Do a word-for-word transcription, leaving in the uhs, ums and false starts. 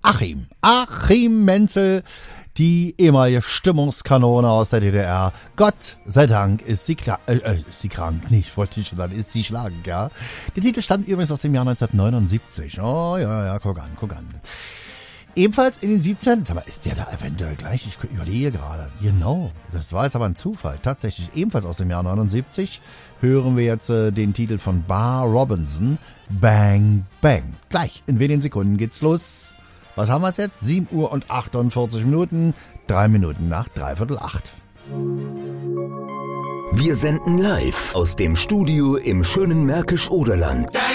Achim. Achim Menzel, die ehemalige Stimmungskanone aus der D D R. Gott sei Dank ist sie, kla- äh, ist sie krank. Nicht, wollte ich schon sagen, ist sie schlagend, ja. Der Titel stammt übrigens aus dem Jahr neunzehnhundertneunundsiebzig. Oh, ja, ja, guck an, guck an. Ebenfalls in den siebzehn, aber ist der da eventuell gleich? Ich überlege gerade. Genau, das war jetzt aber ein Zufall. Tatsächlich ebenfalls aus dem Jahr neunundsiebzig hören wir jetzt äh, den Titel von Bar Robinson, Bang Bang. Gleich, in wenigen Sekunden geht's los. Was haben wir jetzt? sieben Uhr und achtundvierzig Minuten, drei Minuten nach dreiviertel acht. Wir senden live aus dem Studio im schönen Märkisch-Oderland.